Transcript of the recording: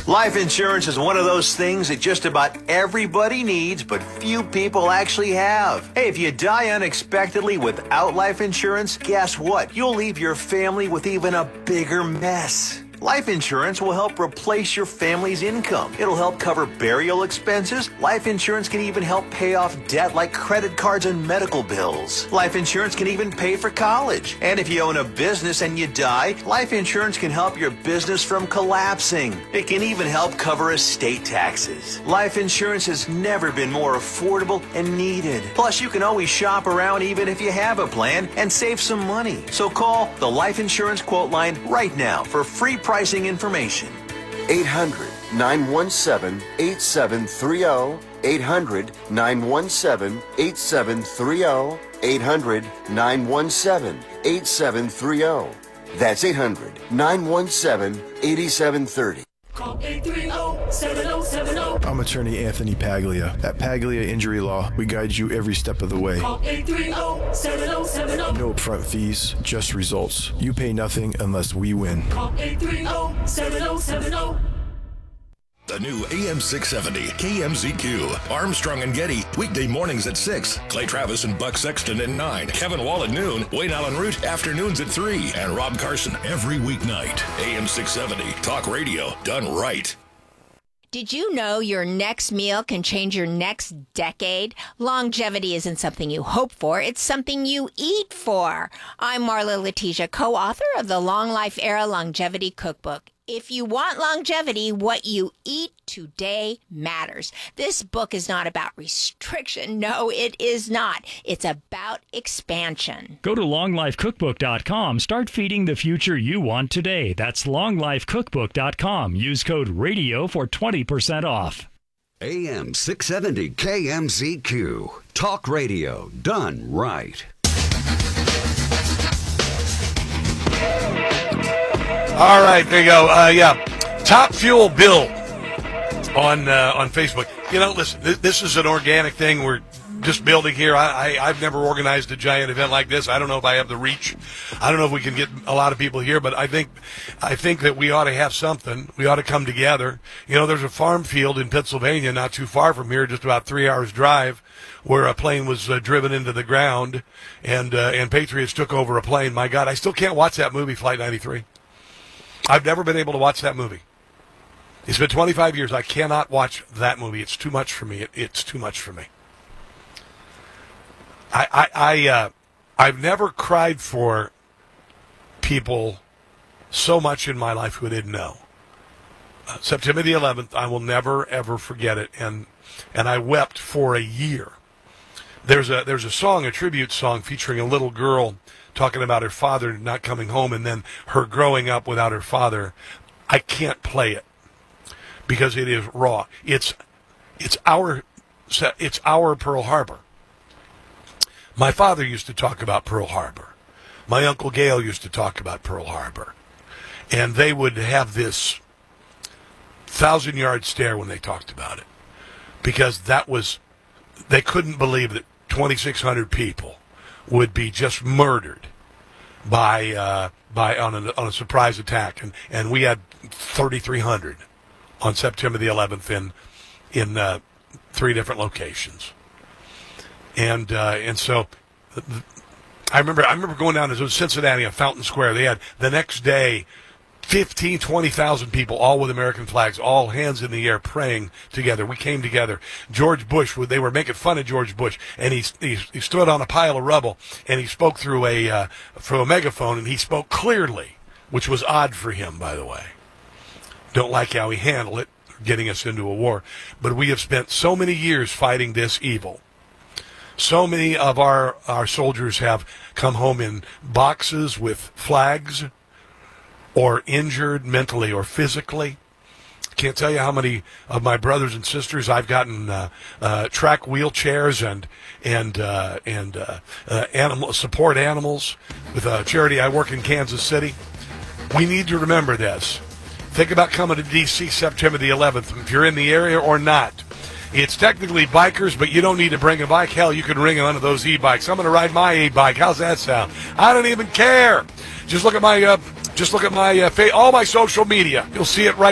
Life insurance is one of those things that just about everybody needs, but few people actually have. Hey, if you die unexpectedly without life insurance, guess what? You'll leave your family with even a bigger mess. Life insurance will help replace your family's income. It'll help cover burial expenses. Life insurance can even help pay off debt like credit cards and medical bills. Life insurance can even pay for college. And if you own a business and you die, life insurance can help your business from collapsing. It can even help cover estate taxes. Life insurance has never been more affordable and needed. Plus, you can always shop around even if you have a plan and save some money. So call the Life Insurance Quote Line right now for free pricing information. 800-917-8730. 800-917-8730. 800-917-8730. That's 800-917-8730. Call 830-7070. I'm attorney Anthony Paglia. At Paglia Injury Law, we guide you every step of the way. Call 830-7070. No upfront fees, just results. You pay nothing unless we win. Call 830-7070. The new AM 670 KMZQ. Armstrong and Getty, weekday mornings at 6. Clay Travis and Buck Sexton at 9. Kevin Wall at noon. Wayne Allen Root, afternoons at 3. And Rob Carson every weeknight. AM 670, talk radio done right. Did you know your next meal can change your next decade? Longevity isn't something you hope for, it's something you eat for. I'm Marla Letitia, co-author of the Long Life Era Longevity Cookbook. If you want longevity, what you eat today matters. This book is not about restriction. No, it is not. It's about expansion. Go to longlifecookbook.com. Start feeding the future you want today. That's longlifecookbook.com. Use code RADIO for 20% off. AM 670 KMZQ. Talk radio done right. All right, there you go. Top Fuel Bill on Facebook. You know, listen, this is an organic thing. We're just building here. I've never organized a giant event like this. I don't know if I have the reach. I don't know if we can get a lot of people here, but I think that we ought to have something. We ought to come together. You know, there's a farm field in Pennsylvania not too far from here, just about 3 hours drive, where a plane was driven into the ground, and Patriots took over a plane. My God, I still can't watch that movie, Flight 93. I've never been able to watch that movie. It's been 25 years. I cannot watch that movie. It's too much for me. It's too much for me. I've never cried for people so much in my life who didn't know. September the 11th, I will never ever forget it, and I wept for a year. There's a song, a tribute song featuring a little girl talking about her father not coming home and then her growing up without her father. I can't play it because it is raw. It's our Pearl Harbor. My father used to talk about Pearl Harbor. My Uncle Gail used to talk about Pearl Harbor. And they would have this 1,000-yard stare when they talked about it, because they couldn't believe that 2,600 people would be just murdered on a surprise attack, and we had 3,300 on September the 11th in 3 different locations, and so I remember going down to Cincinnati on Fountain Square. They had the next day 20,000 people, all with American flags, all hands in the air, praying together. We came together. George Bush, they were making fun of George Bush, and he stood on a pile of rubble, and he spoke through a megaphone, and he spoke clearly, which was odd for him, by the way. Don't like how he handled it, getting us into a war. But we have spent so many years fighting this evil. So many of our soldiers have come home in boxes with flags, or injured mentally or physically. Can't tell you how many of my brothers and sisters I've gotten track wheelchairs and animal support animals with a charity I work in Kansas City. We need to remember this. Think about coming to D.C. September the 11th, if you're in the area or not. It's technically bikers, but you don't need to bring a bike. Hell, you can ring one of those e-bikes. I'm going to ride my e-bike. How's that sound? I don't even care. Just look at my all my social media. You'll see it right